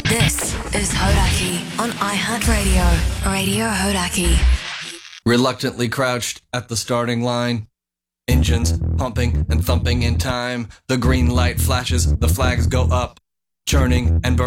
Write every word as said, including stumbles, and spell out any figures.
This is Hodaki on iHeartRadio. Radio Hodaki. Reluctantly crouched at the starting line. Engines pumping and thumping in time. The green light flashes, the flags go up. Churning and burning.